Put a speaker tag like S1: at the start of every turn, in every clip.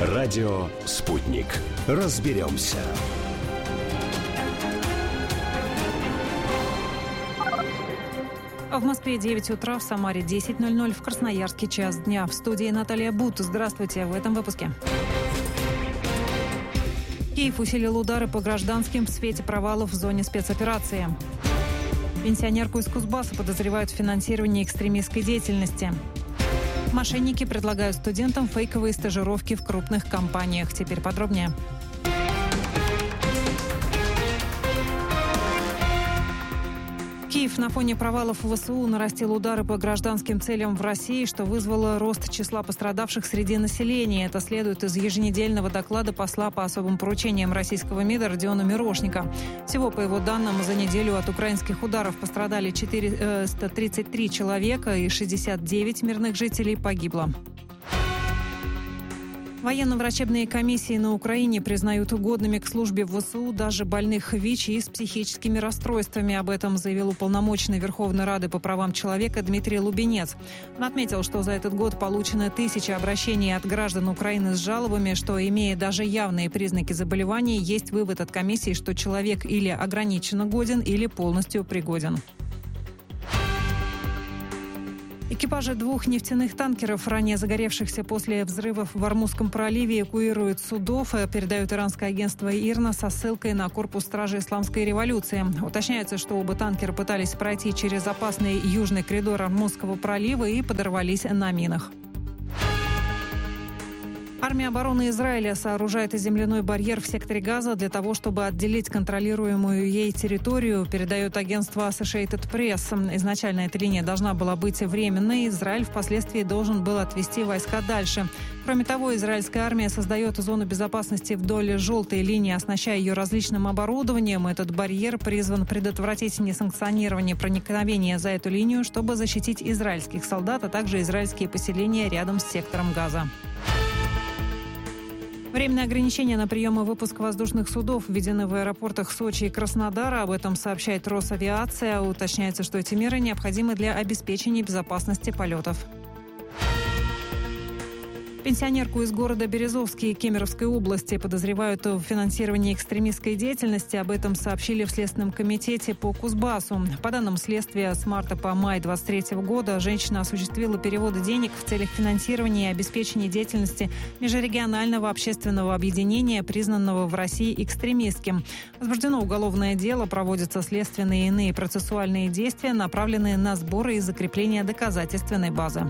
S1: Радио «Спутник». Разберемся.
S2: В Москве 9 утра, в Самаре 10:00, в Красноярске час дня. В студии Наталья Бут. Здравствуйте в этом выпуске. Киев усилил удары по гражданским в свете провалов в зоне спецоперации. Пенсионерку из Кузбасса подозревают в финансировании экстремистской деятельности. Мошенники предлагают студентам фейковые стажировки в крупных компаниях. Теперь подробнее. Киев на фоне провалов ВСУ нарастил удары по гражданским целям в России, что вызвало рост числа пострадавших среди населения. Это следует из еженедельного доклада посла по особым поручениям российского МИДа Родиона Мирошника. Всего, по его данным, за неделю от украинских ударов пострадали 433 человека и 69 мирных жителей погибло. Военно-врачебные комиссии на Украине признают угодными к службе в ВСУ даже больных ВИЧ и с психическими расстройствами. Об этом заявил уполномоченный Верховной Рады по правам человека Дмитрий Лубенец. Он отметил, что за этот год получено 1000 обращений от граждан Украины с жалобами, что, имея даже явные признаки заболевания, есть вывод от комиссии, что человек или ограниченно годен, или полностью пригоден. Экипажи 2 нефтяных танкеров, ранее загоревшихся после взрывов в Ормузском проливе, эвакуируют судов, передает иранское агентство ИРНА со ссылкой на корпус стражи Исламской революции. Уточняется, что оба танкера пытались пройти через опасный южный коридор Ормузского пролива и подорвались на минах. Армия обороны Израиля сооружает земляной барьер в секторе Газа для того, чтобы отделить контролируемую ей территорию, передает агентство Associated Press. Изначально эта линия должна была быть временной. Израиль впоследствии должен был отвести войска дальше. Кроме того, израильская армия создает зону безопасности вдоль желтой линии, оснащая ее различным оборудованием. Этот барьер призван предотвратить несанкционирование проникновения за эту линию, чтобы защитить израильских солдат, а также израильские поселения рядом с сектором Газа. Временные ограничения на прием и выпуск воздушных судов введены в аэропортах Сочи и Краснодара. Об этом сообщает Росавиация. Уточняется, что эти меры необходимы для обеспечения безопасности полетов. Пенсионерку из города Березовский Кемеровской области подозревают в финансировании экстремистской деятельности. Об этом сообщили в Следственном комитете по Кузбассу. По данным следствия, с марта по май 2023 года женщина осуществила переводы денег в целях финансирования и обеспечения деятельности межрегионального общественного объединения, признанного в России экстремистским. Возбуждено уголовное дело, проводятся следственные и иные процессуальные действия, направленные на сбор и закрепление доказательственной базы.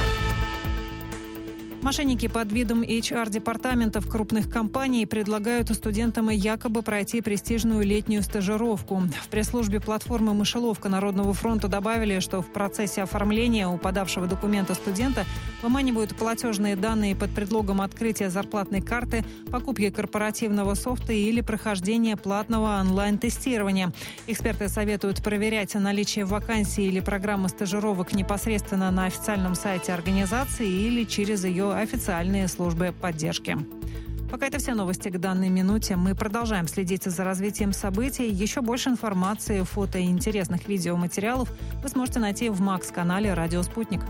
S2: Мошенники под видом HR-департаментов крупных компаний предлагают студентам якобы пройти престижную летнюю стажировку. В пресс-службе платформы «Мышеловка» Народного фронта добавили, что в процессе оформления у подавшего документа студента выманивают платежные данные под предлогом открытия зарплатной карты, покупки корпоративного софта или прохождения платного онлайн-тестирования. Эксперты советуют проверять наличие вакансий или программы стажировок непосредственно на официальном сайте организации или через ее официальные службы поддержки. Пока это все новости к данной минуте. Мы продолжаем следить за развитием событий. Еще больше информации, фото и интересных видеоматериалов вы сможете найти в МАКС-канале «Радио Спутник».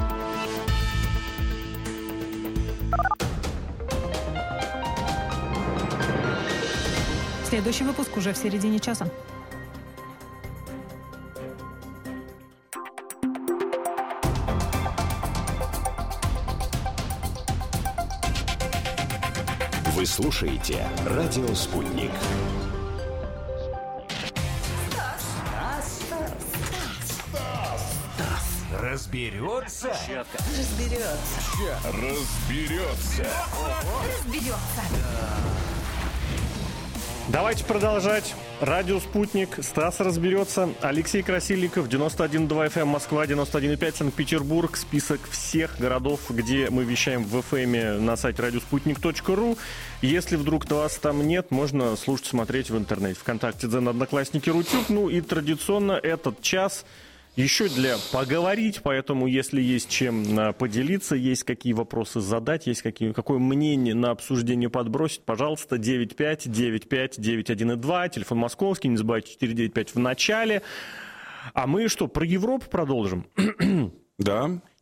S2: Следующий выпуск уже в середине часа.
S1: Вы слушаете «Радио Спутник».
S3: Стас разберется.
S4: Давайте продолжать. Радио «Спутник». Стас разберется. Алексей Красильников, 91,2 FM Москва, 91,5 Санкт-Петербург. Список всех городов, где мы вещаем в FM на сайте радиоспутник.ру. Если вдруг вас там нет, можно слушать, смотреть в интернете. ВКонтакте, Дзен, Одноклассники, Рутюб. Ну и традиционно этот час еще для поговорить, поэтому если есть чем поделиться, есть какие вопросы задать, есть какое мнение на обсуждение подбросить, пожалуйста, 95-95-91,2, телефон московский, не забывайте 495 в начале. А мы что, про Европу продолжим?
S5: Да.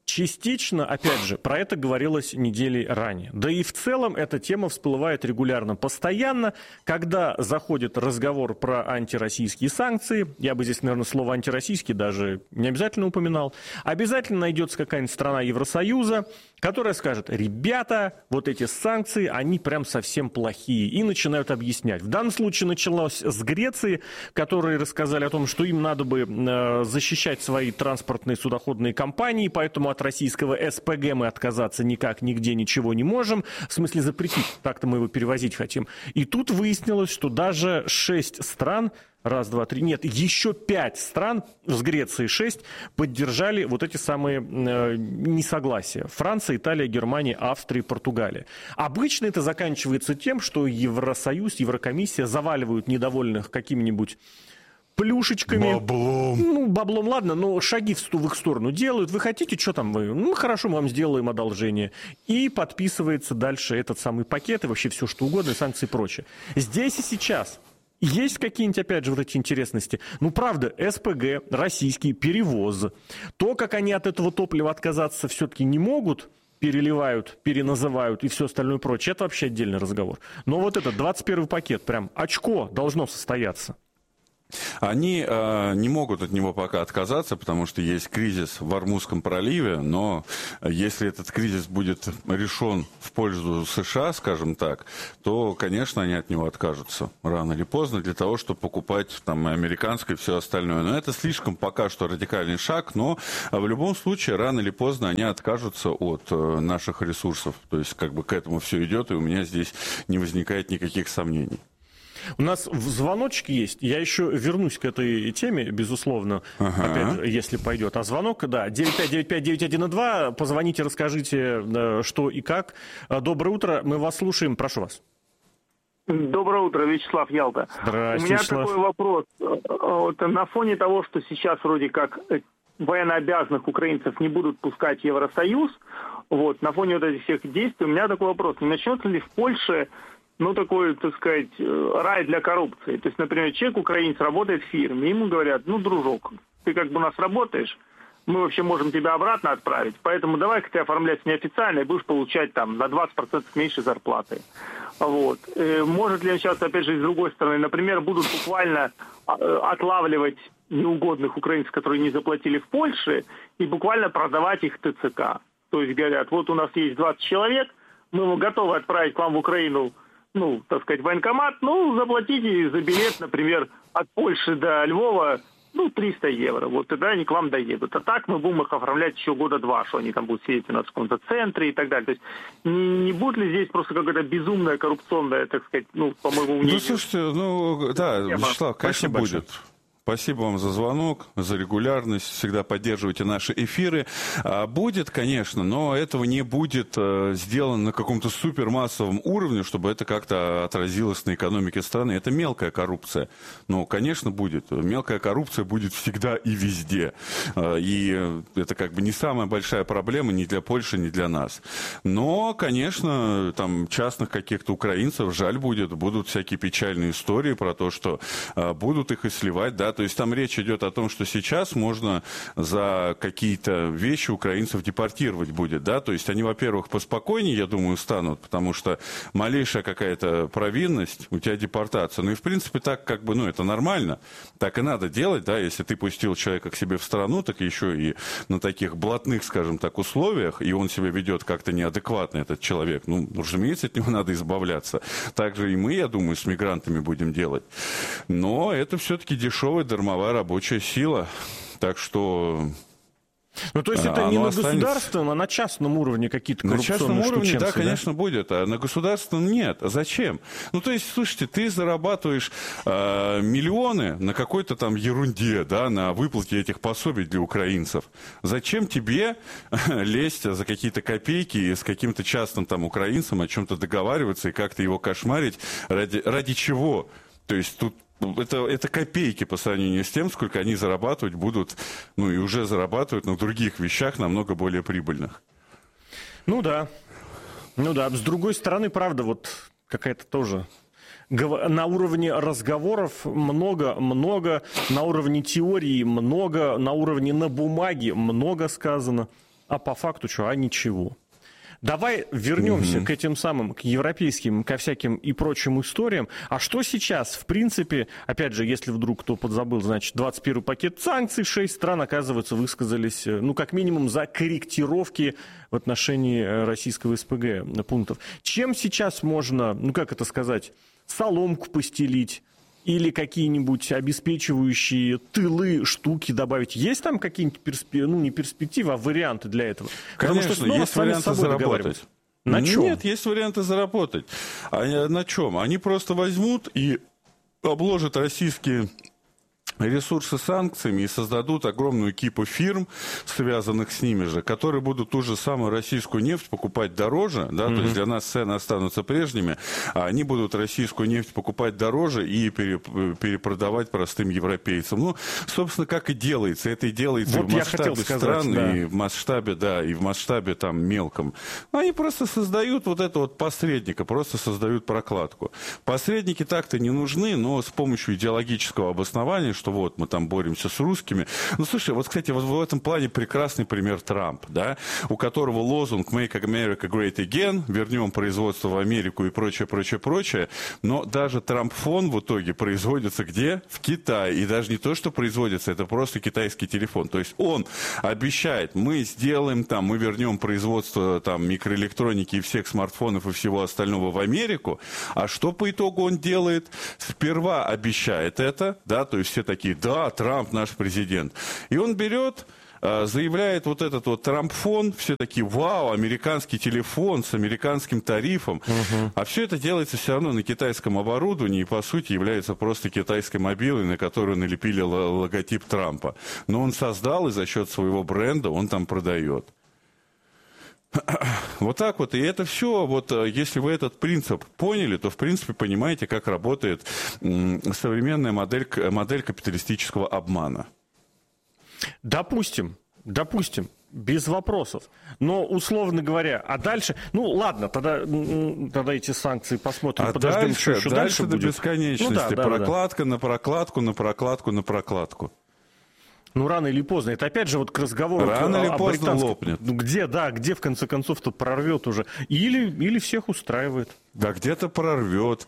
S4: Частично, опять же, про это говорилось недели ранее. Да и в целом эта тема всплывает регулярно, постоянно, когда заходит разговор про антироссийские санкции. Я бы здесь, наверное, слово «антироссийский» даже не обязательно упоминал. Обязательно найдется какая-нибудь страна Евросоюза, которая скажет: ребята, вот эти санкции, они прям совсем плохие. И начинают объяснять. В данном случае началось с Греции, которые рассказали о том, что им надо бы защищать свои транспортные судоходные компании, поэтому от российского СПГ мы отказаться никак, нигде, ничего не можем. В смысле запретить, так-то мы его перевозить хотим. И тут выяснилось, что даже 6 стран, раз, два, три, нет, еще 5 стран, с Грецией 6, поддержали вот эти самые несогласия. Франция, Италия, Германия, Австрия, Португалия. Обычно это заканчивается тем, что Евросоюз, Еврокомиссия заваливают недовольных какими-нибудь плюшечками.
S5: Баблом.
S4: Ну, баблом, ладно, но шаги в их сторону делают. Вы хотите, что там вы? Ну, хорошо, мы вам сделаем одолжение. И подписывается дальше этот самый пакет и вообще все, что угодно, санкции и прочее. Здесь и сейчас есть какие-нибудь, опять же, вот эти интересности? Ну, правда, СПГ, российский перевоз. То, как они от этого топлива отказаться все-таки не могут, переливают, переназывают и все остальное прочее, это вообще отдельный разговор. Но вот этот 21-й пакет, прям очко должно состояться.
S5: Они не могут от него пока отказаться, потому что есть кризис в Ормузском проливе, но если этот кризис будет решен в пользу США, скажем так, то, конечно, они от него откажутся рано или поздно для того, чтобы покупать там американское и все остальное. Но это слишком пока что радикальный шаг, но в любом случае рано или поздно они откажутся от наших ресурсов. То есть как бы к этому все идет, и у меня здесь не возникает никаких сомнений.
S4: У нас звоночки есть. Я еще вернусь к этой теме, безусловно, опять же, если пойдет. А звонок, да, 9595912. Позвоните, расскажите, что и как. Доброе утро, мы вас слушаем, прошу вас.
S6: Доброе утро, Вячеслав, Ялта.
S4: Здравствуйте,
S6: У меня
S4: Вячеслав.
S6: такой вопрос. Вот, на фоне того, что сейчас вроде как военнообязанных украинцев не будут пускать в Евросоюз, вот, на фоне вот этих всех действий, у меня такой вопрос. Не начнется ли в Польше такой, так сказать, рай для коррупции? То есть, например, человек, украинец, работает в фирме, ему говорят: ну, дружок, ты как бы у нас работаешь, мы вообще можем тебя обратно отправить, поэтому давай-ка ты оформляйся неофициально и будешь получать там на 20% меньше зарплаты. Вот. Может ли начаться, опять же, с другой стороны, например, будут буквально отлавливать неугодных украинцев, которые не заплатили в Польше, и буквально продавать их ТЦК. То есть говорят: вот у нас есть 20 человек, мы готовы отправить к вам в Украину, так сказать, военкомат, заплатите за билет, например, от Польши до Львова, 300 евро. Вот тогда они к вам доедут. А так мы будем их оформлять еще года 2, что они там будут сидеть у нас в каком-то центре и так далее. То есть не будет ли здесь просто какая-то безумная коррупционная, так сказать, по моему мнению?
S5: Слушайте, да, Вячеслав, конечно, будет. Спасибо вам за звонок, за регулярность, всегда поддерживайте наши эфиры. Будет, конечно, но этого не будет сделано на каком-то супермассовом уровне, чтобы это как-то отразилось на экономике страны. Это мелкая коррупция. Но, конечно, будет. Мелкая коррупция будет всегда и везде. И это как бы не самая большая проблема ни для Польши, ни для нас. Но, конечно, там частных каких-то украинцев жаль будет. Будут всякие печальные истории про то, что будут их и сливать, да. То есть там речь идет о том, что сейчас можно за какие-то вещи украинцев депортировать будет, да, то есть они, во-первых, поспокойнее, я думаю, станут, потому что малейшая какая-то провинность, у тебя депортация. Ну и, в принципе, так как бы, это нормально, так и надо делать, да, если ты пустил человека к себе в страну, так еще и на таких блатных, скажем так, условиях, и он себя ведет как-то неадекватно, этот человек, разумеется, от него надо избавляться. Так же и мы, я думаю, с мигрантами будем делать. Но это все-таки дешевая дармовая рабочая сила. Так что...
S4: то есть это не на государственном, а на частном уровне какие-то коррупционные штученцы?
S5: На частном уровне, да,
S4: да,
S5: конечно, будет, а на государственном нет. А зачем? То есть, слушайте, ты зарабатываешь миллионы на какой-то там ерунде, да, на выплате этих пособий для украинцев. Зачем тебе лезть за какие-то копейки и с каким-то частным там украинцем о чем-то договариваться и как-то его кошмарить? Ради чего? То есть тут это копейки по сравнению с тем, сколько они зарабатывать будут, и уже зарабатывают на других вещах намного более прибыльных.
S4: Да. С другой стороны, правда, вот какая-то тоже... На уровне разговоров много, на уровне теории много, на уровне на бумаге много сказано. а по факту что? А ничего. Давай вернемся к этим самым, к европейским, ко всяким и прочим историям. А что сейчас, в принципе, опять же, если вдруг кто подзабыл, значит, 21-й пакет санкций, 6 стран, оказывается, высказались, ну, как минимум, за корректировки в отношении российского СПГ пунктов. Чем сейчас можно, ну, как это сказать, соломку постелить? Или какие-нибудь обеспечивающие тылы, штуки добавить? Есть там какие-нибудь не перспективы, а варианты для этого?
S5: Конечно,
S4: потому что
S5: есть варианты заработать.
S4: На чем?
S5: Нет, есть варианты заработать. А на чем? Они просто возьмут и обложат российские ресурсы санкциями и создадут огромную кипу фирм, связанных с ними же, которые будут ту же самую российскую нефть покупать дороже, да, то есть для нас цены останутся прежними, а они будут российскую нефть покупать дороже и перепродавать простым европейцам. Ну, собственно, как и делается. Это и делается вот в масштабе стран, да. И в масштабе, да, и в масштабе там мелком. Они просто создают вот это вот посредника, просто создают прокладку. Посредники так-то не нужны, но с помощью идеологического обоснования, что вот мы там боремся с русскими. Ну, слушай, вот, кстати, вот в этом плане прекрасный пример Трамп, да, у которого лозунг «Make America Great Again», вернем производство в Америку и прочее, прочее, прочее, но даже Трампфон в итоге производится где? В Китае. И даже не то, что производится, это просто китайский телефон. То есть он обещает, мы сделаем там, мы вернем производство там микроэлектроники и всех смартфонов и всего остального в Америку, а что по итогу он делает? Сперва обещает это, да, то есть все такие, да, Трамп наш президент. И он берет, заявляет вот этот вот Трампфон, все такие, вау, американский телефон с американским тарифом. А все это делается все равно на китайском оборудовании и, по сути, является просто китайской мобилой, на которую налепили логотип Трампа. Но он создал, и за счет своего бренда он там продает. Вот так вот. И это все, вот если вы этот принцип поняли, то, в принципе, понимаете, как работает современная модель капиталистического обмана. Допустим, без вопросов. Но, условно говоря, а дальше... Ну, ладно, тогда эти санкции посмотрим, подождем, дальше, что еще дальше будет. До бесконечности. Ну, да, прокладка на прокладку, на прокладку, на прокладку. Ну, рано или поздно. Это опять же вот к разговору рано или поздно лопнет. Ну, где в конце концов-то прорвет уже? Или всех устраивает. Да, где-то прорвет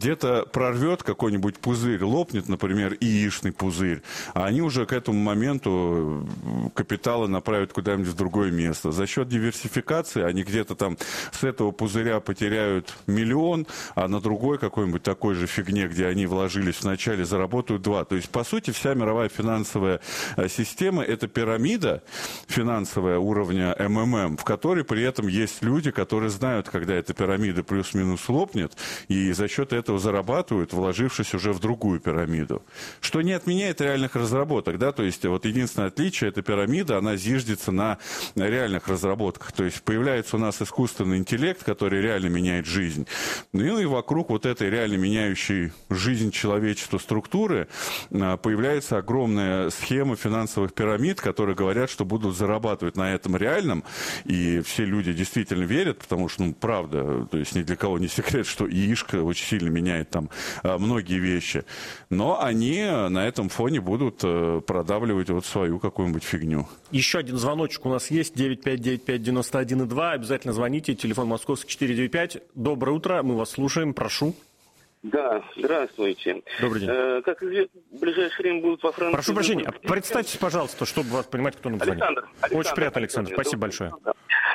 S5: какой-нибудь пузырь, лопнет, например, яичный пузырь, а они уже к этому моменту капиталы направят куда-нибудь в другое место. За счет диверсификации они где-то там с этого пузыря потеряют 1 миллион, а на другой какой-нибудь такой же фигне, где они вложились вначале, заработают 2. То есть, по сути, вся мировая финансовая система – это пирамида финансовая уровня МММ, в которой при этом есть люди, которые знают, когда эта пирамида плюс-минус лопнет, и за счет этого зарабатывают, вложившись уже в другую пирамиду. Что не отменяет реальных разработок, да, то есть вот единственное отличие, эта пирамида, она зиждется на реальных разработках, то есть появляется у нас искусственный интеллект, который реально меняет жизнь, ну и вокруг вот этой реально меняющей жизнь человечества структуры появляется огромная схема финансовых пирамид, которые говорят, что будут зарабатывать на этом реальном, и все люди действительно верят, потому что, ну, правда, то есть ни для кого не секрет, что яишко очень сильно меняет там многие вещи. Но они на этом фоне будут продавливать вот свою какую-нибудь фигню. Еще один звоночек у нас есть, 955-95-91-2. Обязательно звоните, телефон московский 495. Доброе утро, мы вас слушаем, прошу.
S7: Да, здравствуйте.
S4: Добрый день.
S7: Как известно, в ближайшее время будут во Франции...
S4: Прошу прощения, представьтесь, пожалуйста, чтобы вас понимать, кто нам звонит. Александр. Очень приятно, Александр, спасибо большое.
S7: Да.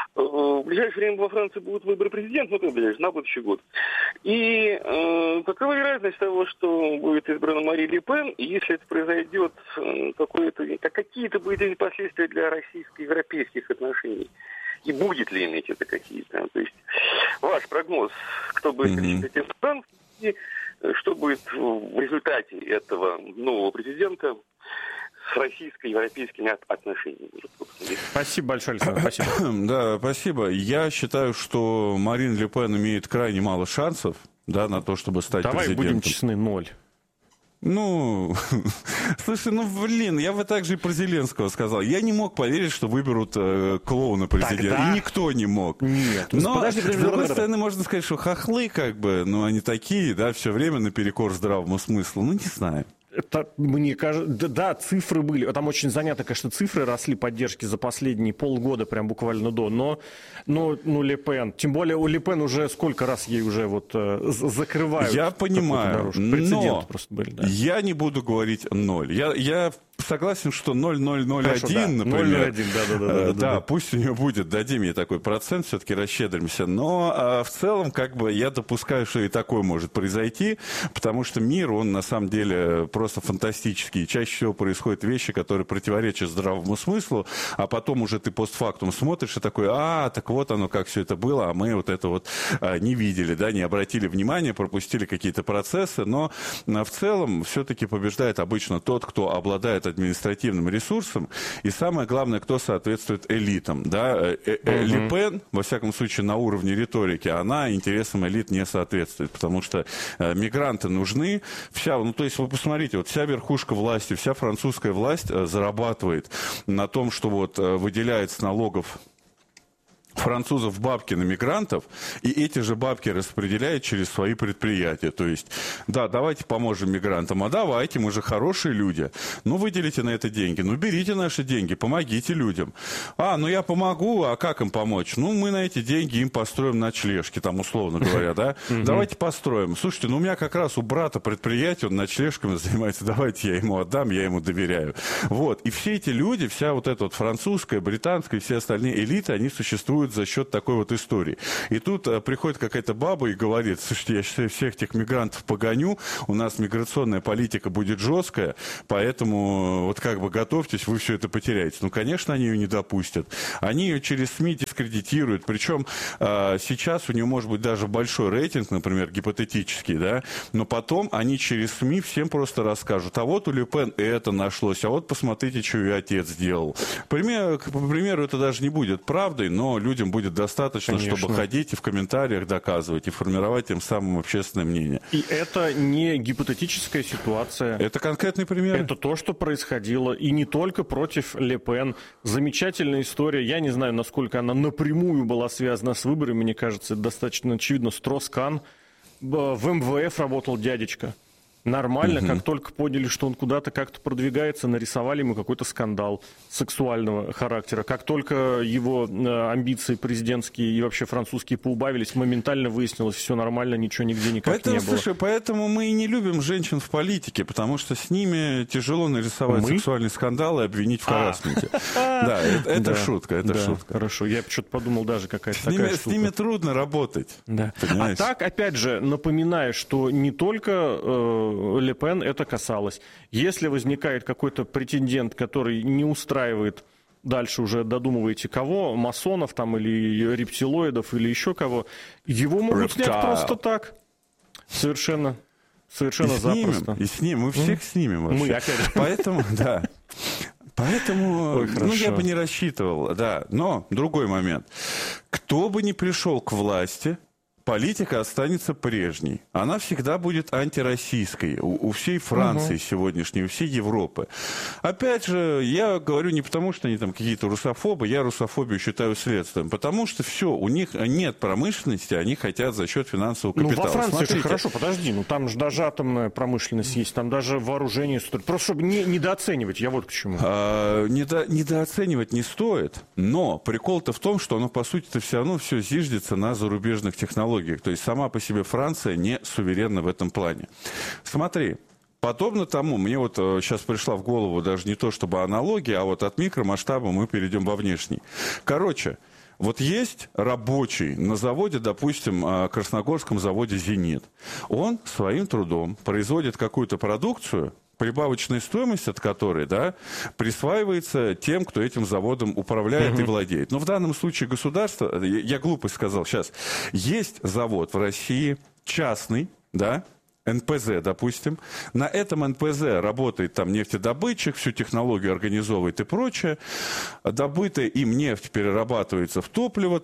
S7: В ближайшее время во Франции будут выборы президента, на будущий год. И какова вероятность того, что будет избрана Мари Ле Пен, и если это произойдет, какие-то будут последствия для российско-европейских отношений? И будет ли иметь это какие-то? То есть ваш прогноз, кто будет президентом Франции, и что будет в результате этого нового президента с российско-европейскими отношениями.
S4: Спасибо большое, Александр, спасибо.
S5: Да, спасибо. Я считаю, что Марин Ле Пен имеет крайне мало шансов, да, на то, чтобы стать президентом.
S4: Давай будем честны, 0.
S5: Ну, слушай, я бы так же и про Зеленского сказал. Я не мог поверить, что выберут клоуна президента. Тогда... И никто не мог.
S4: Нет.
S5: Но, с другой стороны, можно сказать, что хохлы, они такие, да, все время наперекор здравому смыслу. Ну, не знаю.
S4: Это, мне кажется, да, цифры были. Там очень занятно, конечно, цифры росли поддержки за последние полгода, прям буквально до. Но Ле Пен, тем более у Ле Пен уже сколько раз ей уже закрывают.
S5: Я понимаю, но
S4: просто были, да.
S5: Я не буду говорить 0. Я согласен, что 0,001, например.
S4: 0,01, да.
S5: Пусть у нее будет, дадим ей такой процент, все-таки расщедримся. Но в целом, я допускаю, что и такое может произойти, потому что мир, он на самом деле просто фантастический. И чаще всего происходят вещи, которые противоречат здравому смыслу, а потом уже ты постфактум смотришь и такой, так вот оно, как все это было, а мы вот это не видели, да, не обратили внимания, пропустили какие-то процессы. Но в целом все-таки побеждает обычно тот, кто обладает административным ресурсом, и самое главное, кто соответствует элитам. Да? Ле Пен, во всяком случае, на уровне риторики, она интересам элит не соответствует, потому что мигранты нужны. То есть вы посмотрите, вся верхушка власти, вся французская власть зарабатывает на том, что выделяет с налогов французов бабки на мигрантов, и эти же бабки распределяют через свои предприятия. То есть, да, давайте поможем мигрантам, давайте, мы же хорошие люди. Выделите на это деньги, берите наши деньги, помогите людям. Я помогу, а как им помочь? Мы на эти деньги им построим ночлежки, там, условно говоря, да? Давайте построим. Слушайте, у меня как раз у брата предприятие, он ночлежками занимается, давайте я ему отдам, я ему доверяю. И все эти люди, вся эта французская, британская и все остальные элиты, они существуют за счет такой истории. И тут приходит какая-то баба и говорит, слушайте, я сейчас всех этих мигрантов погоню, у нас миграционная политика будет жесткая, поэтому готовьтесь, вы все это потеряете. Конечно, они ее не допустят. Они ее через СМИ дискредитируют, причем сейчас у нее может быть даже большой рейтинг, например, гипотетический, да, но потом они через СМИ всем просто расскажут, а вот у Ле Пен это нашлось, а вот посмотрите, что ее отец сделал. К примеру, это даже не будет правдой, но людям будет достаточно, конечно, чтобы ходить и в комментариях доказывать, и формировать тем самым общественное мнение.
S4: И это не гипотетическая ситуация.
S5: Это конкретный пример.
S4: Это то, что происходило. И не только против Ле Пен. Замечательная история. Я не знаю, насколько она напрямую была связана с выборами. Мне кажется, это достаточно очевидно. Строс-Кан. В МВФ работал дядечка. Нормально, как только поняли, что он куда-то как-то продвигается, нарисовали ему какой-то скандал сексуального характера. Как только его амбиции президентские и вообще французские поубавились, моментально выяснилось, все нормально, ничего нигде никак не было.
S5: Слушай, поэтому мы и не любим женщин в политике, потому что с ними тяжело нарисовать сексуальный скандал и обвинить в харассменте. Да, это шутка, это шутка.
S4: Хорошо, я что-то подумал, даже какая-то такая штука.
S5: С ними трудно работать.
S4: А так, опять же, напоминаю, что не только Ле Пен это касалось. Если возникает какой-то претендент, который не устраивает, дальше уже додумываете кого, масонов там или рептилоидов или еще кого, его могут снять просто так. Совершенно запросто.
S5: И снимем, мы всех снимем вообще.
S4: Мы опять.
S5: Поэтому, да. Поэтому, я бы не рассчитывал, да. Но другой момент. Кто бы ни пришел к власти, политика останется прежней. Она всегда будет антироссийской. У всей Франции сегодняшней, у всей Европы. Опять же, я говорю не потому, что они там какие-то русофобы. Я русофобию считаю следствием. Потому что все, у них нет промышленности, они хотят за счет финансового капитала.
S4: Во Франции же хорошо, подожди. Там же даже атомная промышленность есть, там даже вооружение стоит. Просто чтобы не недооценивать, я вот к чему.
S5: Недооценивать не стоит. Но прикол-то в том, что оно, по сути-то, все равно все зиждется на зарубежных технологиях. То есть сама по себе Франция не суверенна в этом плане. Смотри, подобно тому, мне сейчас пришла в голову даже не то чтобы аналогия, а от микромасштаба мы перейдем во внешний. Короче, есть рабочий на заводе, допустим, Красногорском заводе «Зенит». Он своим трудом производит какую-то продукцию, прибавочная стоимость от которой, присваивается тем, кто этим заводом управляет и владеет. Но в данном случае государство, я глупость сказал сейчас, есть завод в России частный, НПЗ, допустим. На этом НПЗ работает там нефтедобытчик, всю технологию организовывает и прочее. Добытая им нефть перерабатывается в топливо,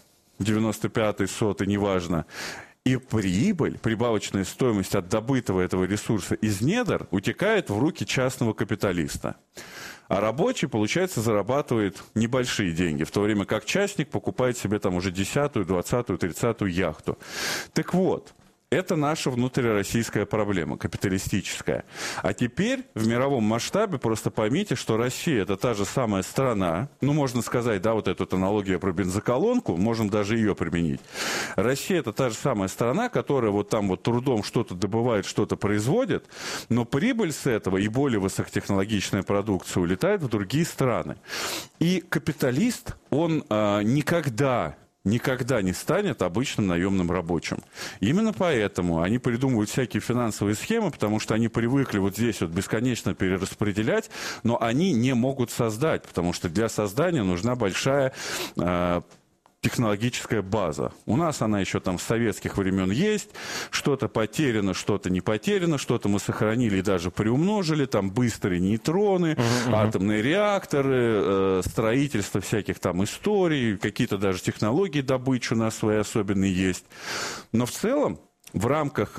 S5: 95-й, 100-й, неважно. И прибыль, прибавочная стоимость от добытого этого ресурса из недр утекает в руки частного капиталиста. А рабочий, получается, зарабатывает небольшие деньги, в то время как частник покупает себе уже 10-ю, 20-ю, 30-ю яхту. Так вот, Это наша внутрироссийская проблема, капиталистическая. А теперь в мировом масштабе просто поймите, что Россия – это та же самая страна, ну, можно сказать, да, вот эту аналогию про бензоколонку, можем даже ее применить. Россия – это та же самая страна, которая вот там вот трудом что-то добывает, что-то производит, но прибыль с этого и более высокотехнологичная продукция улетает в другие страны. И капиталист, он никогда не станет обычным наемным рабочим. Именно поэтому они придумывают всякие финансовые схемы, потому что они привыкли вот здесь вот бесконечно перераспределять, но они не могут создать, потому что для создания нужна большая технологическая база. У нас она еще там с советских времен есть, что-то потеряно, что-то не потеряно, что-то мы сохранили и даже приумножили, там быстрые нейтроны, атомные реакторы, строительство всяких там историй, какие-то даже технологии добычи у нас свои особенные есть. Но в целом, в рамках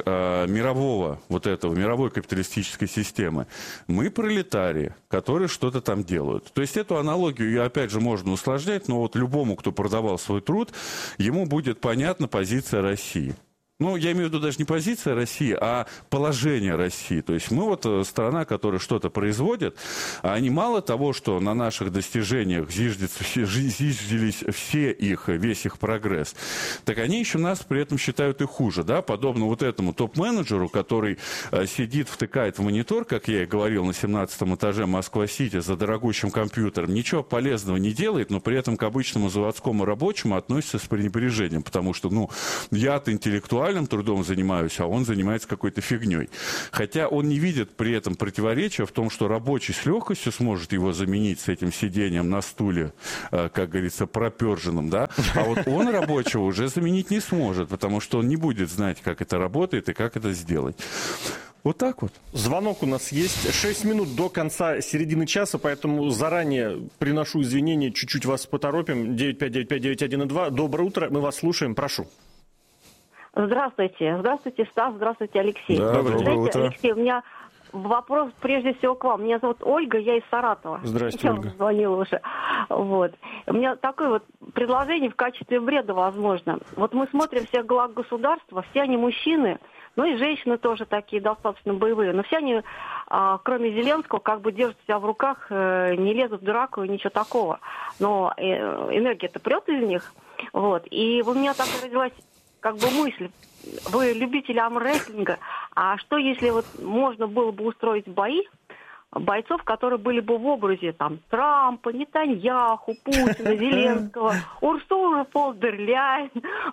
S5: мировой капиталистической системы мы пролетарии, которые что-то там делают. То есть эту аналогию, ее опять же можно усложнять, но вот любому, кто продавал свой труд, ему будет понятна позиция России. Ну, я имею в виду даже не позиция России, а положение России. То есть мы вот страна, которая что-то производит, а они мало того, что на наших достижениях зиждились весь их прогресс, так они еще нас при этом считают и хуже, да, подобно вот этому топ-менеджеру, который сидит, втыкает в монитор, как я и говорил, на 17-м этаже Москва-Сити за дорогущим компьютером, ничего полезного не делает, но при этом к обычному заводскому рабочему относится с пренебрежением, потому что, ну, я-то интеллектуальным трудом занимаюсь, а он занимается какой-то фигней. Хотя он не видит при этом противоречия в том, что рабочий с легкостью сможет его заменить с этим сидением на стуле, как говорится, проперженным, да, а вот он рабочего уже заменить не сможет, потому что он не будет знать, как это работает и как это сделать. Вот так вот.
S4: Звонок у нас есть. 6 минут до конца середины часа, поэтому заранее приношу извинения, чуть-чуть вас поторопим. 9595912. Доброе утро, мы вас слушаем, прошу.
S8: Здравствуйте. Здравствуйте, Стас. Здравствуйте, Алексей.
S5: Да, доброе утро.
S8: Алексей, у меня вопрос прежде всего к вам. Меня зовут Ольга, я из Саратова.
S4: Здравствуйте, Ольга.
S8: Я звонила уже. Вот. У меня такое вот предложение в качестве бреда возможно. Вот мы смотрим всех глав государства, все они мужчины, ну и женщины тоже такие достаточно боевые. Но все они, кроме Зеленского, как бы держат себя в руках, не лезут в драку и ничего такого. Но энергия-то прет из них. Вот. И у меня так родилась как бы мысль, вы любители армрестлинга, а что если вот можно было бы устроить бои бойцов, которые были бы в образе там Трампа, Нетаньяху, Путина, Зеленского, Урсулы фон дер Ляйен,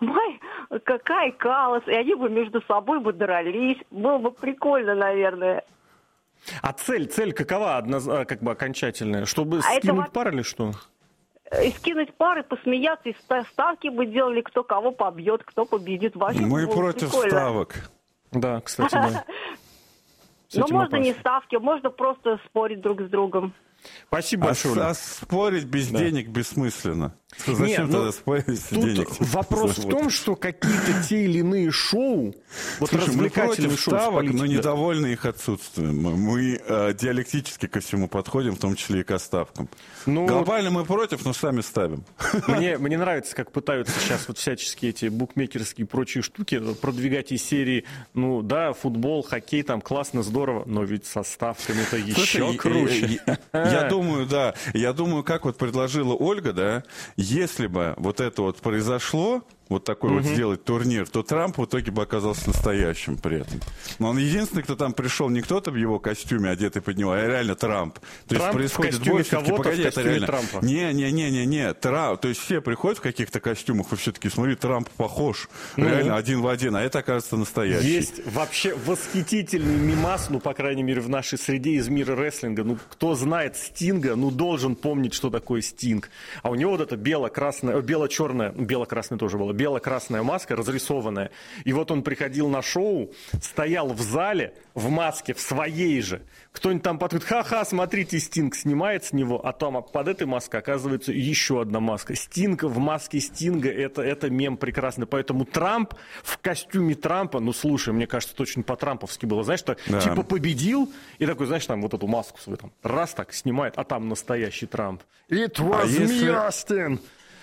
S8: Кай Каллас, и они бы между собой бы дрались. Было бы прикольно, наверное.
S4: А цель какова, как бы окончательная? Чтобы скинуть пар или что?
S8: И скинуть пары, посмеяться, и ставки бы делали, кто кого побьет, кто победит. Вообще
S5: мы против прикольно. Ставок.
S4: Да, кстати, да.
S8: Но можно не ставки, можно просто спорить друг с другом.
S4: Спасибо большое.
S5: А спорить без денег бессмысленно. Зачем тогда спорить без денег?
S4: Вопрос в том, что какие-то те или иные шоу, вот развлекательные шоу,
S5: ставок, но недовольны их отсутствием. Мы диалектически ко всему подходим, в том числе и к ставкам. Глобально мы против, но сами ставим.
S4: Мне нравится, как пытаются сейчас вот всяческие эти букмекерские и прочие штуки продвигать из серии, ну да, футбол, хоккей, там классно, здорово, но ведь со ставками это еще круче.
S5: Я думаю, как вот предложила Ольга, да, если бы вот это вот произошло, вот такой вот сделать турнир, то Трамп в итоге бы оказался настоящим при этом. Но он единственный, кто там пришел, не кто-то в его костюме, одетый под него, а реально Трамп. То есть происходит бой, погоди, это реально... Трампа. Не. То есть все приходят в каких-то костюмах, и все-таки, смотри, Трамп похож. Реально один в один, а это, оказывается, настоящий.
S4: Есть вообще восхитительный мимас, ну, по крайней мере, в нашей среде из мира рестлинга. Ну, кто знает Стинга, ну, должен помнить, что такое Стинг. А у него вот это бело-красное, бело-черное, бело-красное тоже было, бело-красная маска разрисованная. И вот он приходил на шоу, стоял в зале в маске, в своей же. Кто-нибудь там подходит, ха-ха, смотрите, Стинг снимает с него, а там под этой маской оказывается еще одна маска. Стинг в маске Стинга, это мем прекрасный. Поэтому Трамп в костюме Трампа, ну слушай, мне кажется, это очень по-трамповски было. Знаешь, что типа победил, и такой, знаешь, там вот эту маску свою там раз так снимает, а там настоящий Трамп. It was me, Austin!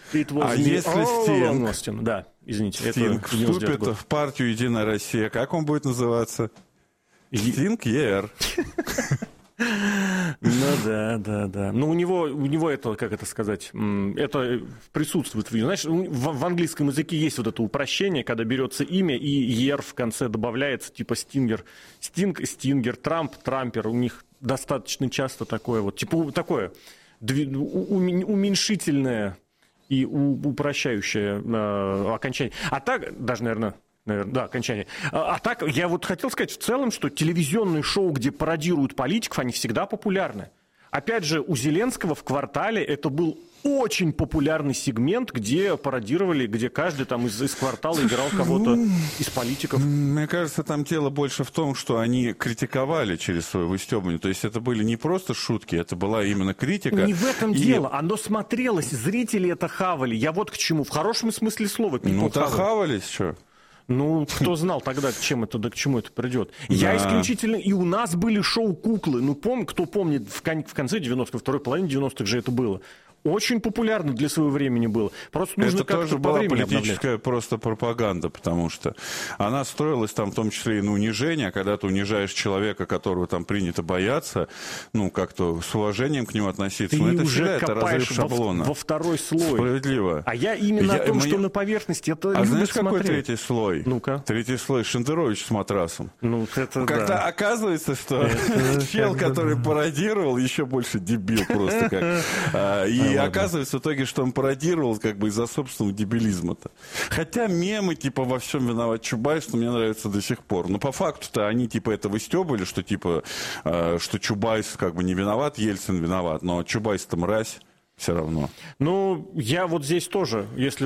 S5: А если Стинг?
S2: Да, извините.
S5: Стинг вступит в партию «Единая Россия», как он будет называться? Стинг Ер.
S2: Ну да. Но у него это, как это сказать, это присутствует. Знаешь, в английском языке есть вот это упрощение, когда берется имя и «ер» в конце добавляется, типа Стингер. Стинг, Стингер, Трамп, Трампер. У них достаточно часто такое вот, типа такое уменьшительное и упрощающее окончание. А так, даже, наверное, да, окончание. А так, я вот хотел сказать в целом, что телевизионные шоу, где пародируют политиков, они всегда популярны. Опять же, у Зеленского в «Квартале» это был очень популярный сегмент, где пародировали, где каждый там из «Квартала» играл кого-то из политиков.
S5: Мне кажется, там дело больше в том, что они критиковали через свое выстебывание. То есть это были не просто шутки, это была именно критика.
S2: Не в этом дело. Оно смотрелось, зрители это хавали. Я вот к чему. В хорошем смысле слова.
S5: Ну-то хавались, что?
S2: Ну, кто знал тогда, к чему это придет. Да. Я исключительно... И у нас были шоу «Куклы». Ну, кто помнит, в конце 90-х, второй половине 90-х же это было. Очень популярно для своего времени было. Просто нужно
S5: это тоже была политическая просто пропаганда, потому что она строилась там в том числе и на унижение, когда ты унижаешь человека, которого там принято бояться, ну, как-то с уважением к нему относиться.
S2: Ты
S5: но это
S2: уже
S5: всегда это разрыв шаблона.
S2: Во второй слой.
S5: Справедливо.
S2: А я именно о том, что на поверхности. Это
S5: а знаешь, какой третий слой?
S2: Ну-ка.
S5: Третий слой Шендерович с матрасом.
S2: Ну, это
S5: когда оказывается, что чел, который пародировал, еще больше дебил просто как. И оказывается в итоге, что он пародировал как бы из-за собственного дебилизма-то. Хотя мемы типа «Во всем виноват Чубайс», мне нравятся до сих пор. Но по факту-то они типа это выстебали, что типа, что Чубайс как бы не виноват, Ельцин виноват. Но Чубайс-то мразь все равно.
S2: Ну, я вот здесь тоже, если